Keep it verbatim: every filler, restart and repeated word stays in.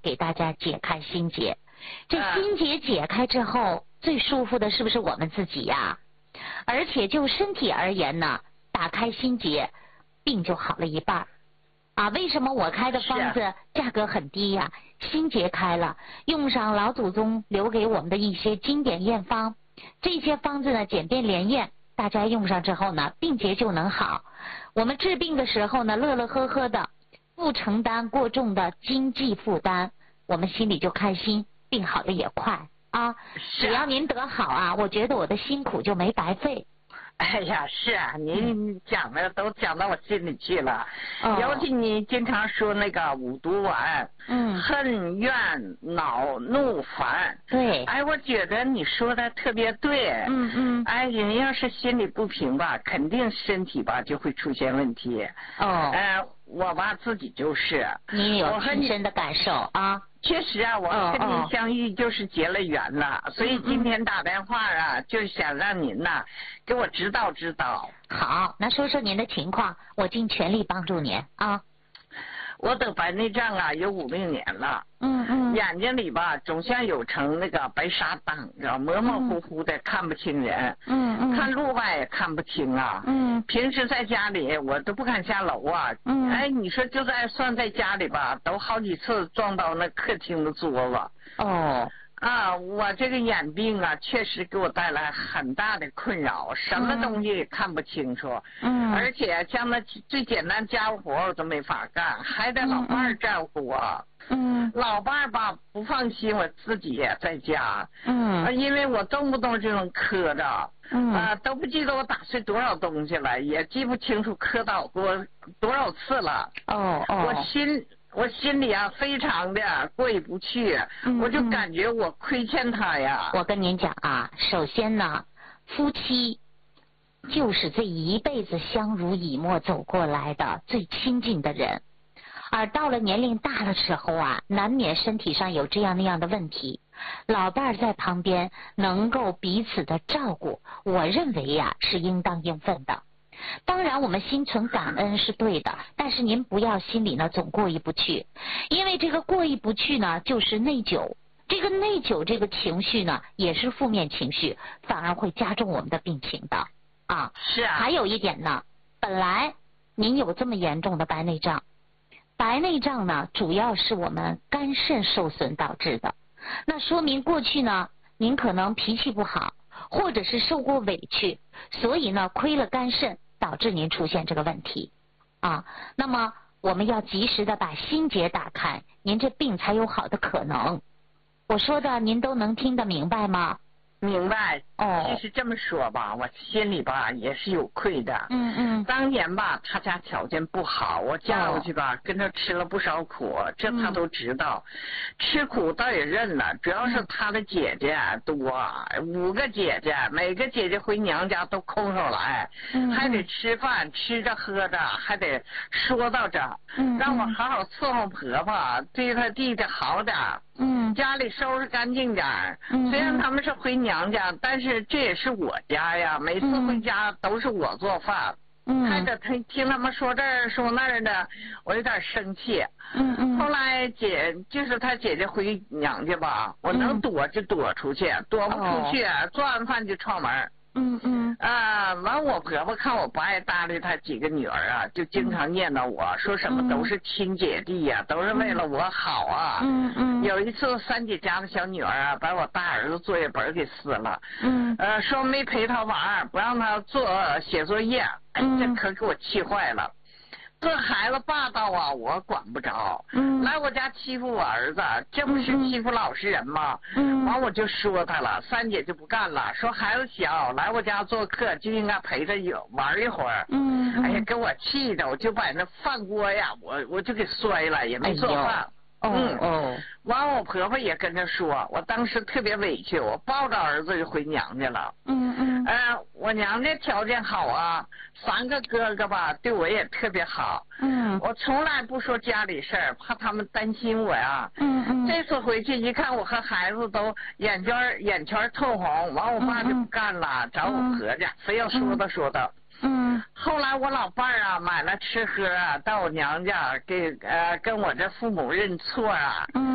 给大家解开心结。这心结解开之后，最舒服的是不是我们自己呀？而且就身体而言呢，打开心结，病就好了一半。啊，为什么我开的方子价格很低呀？心结开了，用上老祖宗留给我们的一些经典验方，这些方子呢简便连验，大家用上之后呢，病结就能好。我们治病的时候呢，乐乐呵呵的，不承担过重的经济负担，我们心里就开心，病好的也快啊。只要您得好啊，我觉得我的辛苦就没白费。 哎呀，是啊，您讲的都讲到我心里去了。 哦、 尤其你经常说那个五毒丸， 嗯， 恨怨恼怒烦。 对。 哎，我觉得你说的特别对。 嗯嗯。 哎，人要是心里不平吧，肯定身体吧就会出现问题。 哦。 呃，我吧自己就是。 你有亲身的感受啊？ 确实啊，我跟您相遇就是结了缘了，哦哦，所以今天打电话啊，嗯、就是想让您呐给我指导指导。 好，那说说您的情况，我尽全力帮助您啊。 我得白内障啊，有五六年了。 嗯嗯。 眼睛里吧，总像有层那个白纱挡着，模模糊糊的，看不清人。 嗯嗯。 看路吧也看不清啊。嗯。平时在家里我都不敢下楼啊。嗯。哎，你说就在算在家里吧，都好几次撞到那客厅的桌子。 哦。 啊，我这个眼病啊，确实给我带来很大的困扰，什么东西也看不清楚。嗯。而且像那最简单家务活我都没法干，还得老伴儿照顾我。嗯。老伴儿吧不放心我自己也在家。嗯。啊，因为我动不动这种磕着。嗯。啊，都不记得我打碎多少东西了，也记不清楚磕倒过多少次了。 哦哦。 我心。我心里啊非常的过意不去，嗯、我就感觉我亏欠他呀。 我跟您讲啊，首先呢，夫妻就是这一辈子相濡以沫走过来的最亲近的人，而到了年龄大的时候啊，难免身体上有这样那样的问题，老伴儿在旁边能够彼此的照顾，我认为呀、啊、是应当应分的。当然我们心存感恩是对的，但是您不要心里呢总过意不去，因为这个过意不去呢就是内疚，这个内疚这个情绪呢也是负面情绪，反而会加重我们的病情的啊。 是啊。 还有一点呢，本来您有这么严重的白内障，白内障呢主要是我们肝肾受损导致的，那说明过去呢您可能脾气不好，或者是受过委屈，所以呢亏了肝肾，导致您出现这个问题啊。那么我们要及时的把心结打开，您这病才有好的可能。我说的您都能听得明白吗？ 明白。 哦。 其实这么说吧，我心里吧也是有愧的。 嗯嗯。 当年吧他家条件不好，我嫁过去吧、哦、跟他吃了不少苦，这他都知道、嗯、吃苦倒也认了，主要是他的姐姐多、嗯、五个姐姐，每个姐姐回娘家都空手来、嗯、还得吃饭，吃着喝着还得说到着、嗯、让我好好伺候婆婆，对她弟弟好点，嗯，家里收拾干净点。嗯，虽然他们是回娘家，但是这也是我家呀，每次回家都是我做饭。嗯，还得听听他们说这儿说那儿的，我有点生气。嗯嗯。后来姐就是他姐姐回娘家吧，我能躲就躲出去，嗯、躲不出去、哦，做完饭就串门。嗯嗯。啊，完我婆婆看我不爱搭理她几个女儿啊，就经常念叨我、嗯、说什么都是亲姐弟呀、啊嗯，都是为了我好啊。嗯嗯。有一次三姐家的小女儿啊，把我大儿子作业本给撕了。嗯。呃，说没陪他玩，不让他做写作业。哎，这可给我气坏了。这孩子霸道啊，我管不着。嗯。来我家欺负我儿子，这不是欺负老实人吗？嗯。完我就说他了，三姐就不干了，说孩子小，来我家做客就应该陪他玩一会儿。嗯。哎呀，给我气的，我就把那饭锅呀，我我就给摔了，也没做饭。哎、嗯哦。完我婆婆也跟着说，我当时特别委屈，我抱着儿子就回娘家了。嗯嗯。呃，我娘家条件好啊，三个哥哥吧，对我也特别好。嗯。我从来不说家里事儿，怕他们担心我呀。嗯嗯。这次回去一看，我和孩子都眼圈眼圈透红，完我爸就不干了，嗯、找我婆家、嗯，非要说道说道。嗯。后来我老伴儿啊买了吃喝啊，到我娘家给呃跟我这父母认错啊。嗯。